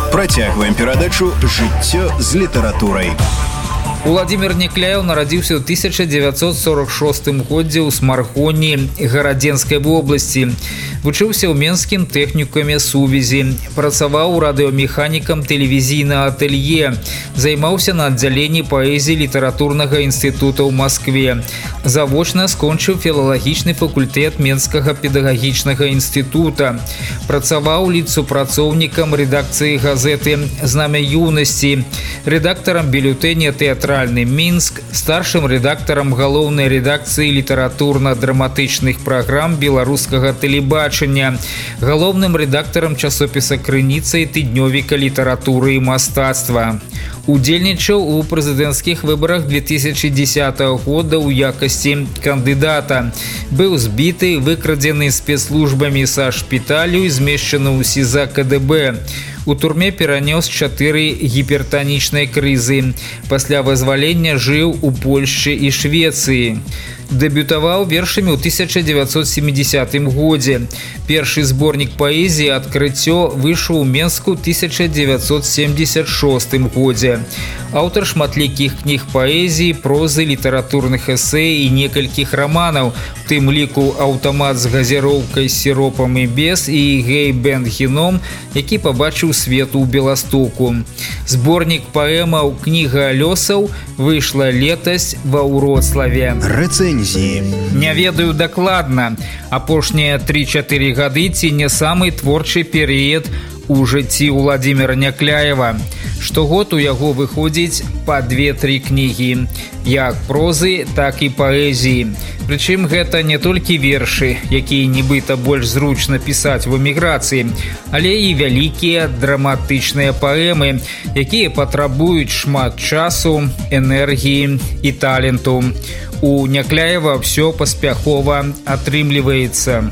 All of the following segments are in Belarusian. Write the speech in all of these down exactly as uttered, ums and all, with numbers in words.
Працягваем перадачу «Жыццё з літаратурай». Уладзімір Някляеў нарадзіўся ў тысяча дзевяцьсот сорок шостым годзе ў Смаргоні Гарадзенскай вобласці. Вучыўся ў Менскім тэхнікуме сувязі, працаваў радыёмеханікам тэлевізійнага атэлье, займаўся на аддзяленні паэзіі літаратурнага інстытута ў Маскве. Завочна скончыў філалагічны факультэт Менскага педагагічнага інстытута. Працаваў літсупрацоўнікам рэдакцыі газеты «Знамя юнасці», рэдактарам бюлетэня «Тэатральны Мінск», старшым рэдактарам галоўнай рэдакцыі літаратурна-драматычных праграм беларускага тэлебачання, галоўным рэдактарам часопіса «Крыніца» і тыднёвіка літаратуры і мастацтва. Удзельнічаў у прэзідэнцкіх выбарах две тысячи десятого года ў якасці кандыдата. Быў збіты, выкрадзены спецслужбамі са шпіталю і змешчаны ў СІЗА КДБ. У турме перанёс чатыры гіпертанічнай крызы. Пасля вызвалення жыў у Польшчы і Швецыі. Дэбютаваў вершамі ў тысяча дзевяцьсот семидесятым годзе. Першы зборнік паэзіі «Адкрыццё» выйшаў у Менску ў тысяча дзевяцьсот семьдесят шостым годзе. Аўтар шматлікіх кніг паэзіі, прозы, літаратурных эсэ і некалькіх раманаў, у тым ліку «Аўтамат з газіроўкай, сіропам і без» і «Гей-бенд-геном», які пабачыў свет у Беластоку. Зборнік паэмаў «Кніга лёсаў» выйшла летась ва Ўроцлаве. Рэцэнзіі. Не ведаю дакладна. Апошнія тры-чатыры гады ці не самы творчы перыяд у жыцці Уладзіміра Някляева. Штогод у яго выходзіць па две-тры кнігі, як прозы, так і паэзіі. Прычым гэта не толькі вершы, якія нібыта больш зручна пісаць в эміграцыі, але і вялікія драматычныя паэмы, якія патрабуюць шмат часу, энергіі і таленту. У Някляева ўсё паспяхова атрымліваецца.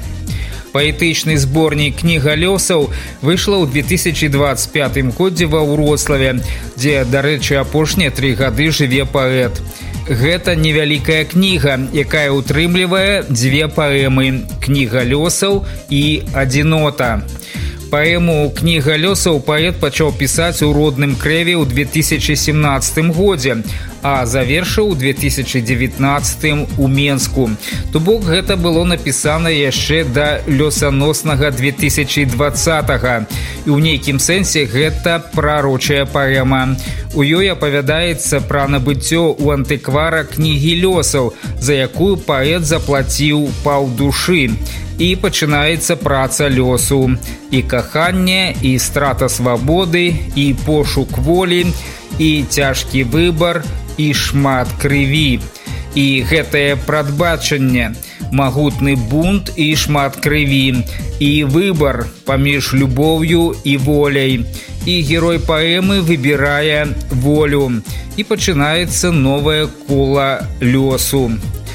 Паэтычны зборнік «Кніга лёсаў» выйшла ў две тысячи двадцать пятым годзе ва Ўроцлаве, дзе, дарэчы, апошнія тры гады жыве паэт. Гэта невялікая кніга, якая ўтрымлівае дзве паэмы «Кніга лёсаў» і «Адзінота». Паэму «Кніга лёсаў» паэт пачаў пісаць у родным Крэве ў две тысячи семнадцатым годзе, а завершыў у две тысячи девятнадцатым у Менску. То бок гэта было напісана яшчэ да лёсаноснага две тысячи двадцатага. І ў нейкім сэнсе гэта прарочая паэма. У ёй апавядаецца пра набыццё ў антыквара кнігі лёсаў, за якую паэт заплаціў паўдушы. І пачынаецца праца лёсу. І каханне, і страта свабоды, і пошук волі, і цяжкі выбар, і шмат крыві. І гэтае прадбачанне, магутны бунт і шмат крыві, і выбар паміж любоўю і воляй. І герой паэмы выбірае волю. І пачынаецца новае кола лёсу.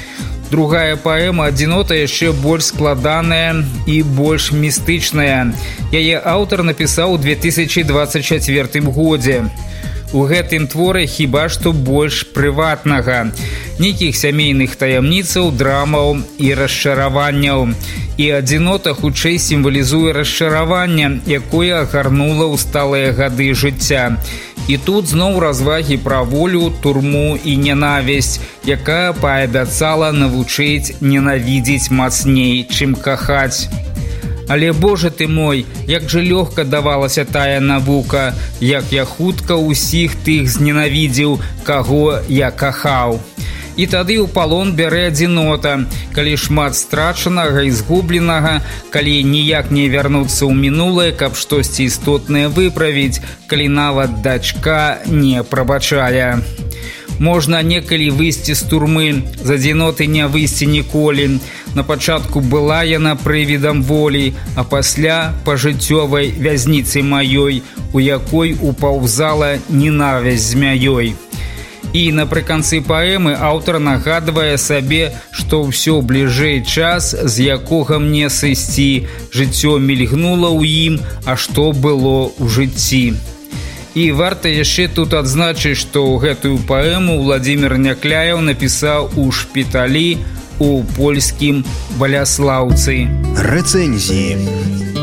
Другая паэма «Адзінота» яшчэ больш складаная і больш містычная. Яе аўтар напісаў у две тысячи двадцать четвёртым годзе. У гэтым творы хіба што больш прыватнага. Нейкіх сямейных таямніцаў, драмаў і расчараванняў. І «Адзінота» хутчэй сімвалізуе расчараванне, якое агарнула ў сталыя гады жыцця. І тут зноў развагі пра волю, турму і ненавісць, якая паабяцала навучыць ненавідзець мацней, чым кахаць. Але, Боже ты мой, як жа лёгка давалася тая навука, як я хутка ўсіх тых зненавідзеў, каго я кахаў. І тады ў палон бярэ адзінота, калі шмат страчанага і згубленага, калі ніяк не вярнуцца ў мінулае, каб штосьці істотнае выправіць, калі нават дачка не прабачае. Можна некалі выйсці з турмы, з адзіноты не выйсці ніколі. На пачатку была яна прывідам волі, а пасля пажыццёвай вязніцы маёй, у якой упаўзала ненавісць змяёй. І напрыканцы паэмы аўтар нагадвае сабе, што ўсё бліжэй час, з якога мне сысці, жыццё мільгнула ў ім, а што было ў жыцці. І варта яшчэ тут адзначыць, што гэтую паэму Уладзімір Някляеў напісаў у шпіталі у польскім Баляслаўцы. Рэцэнзіі.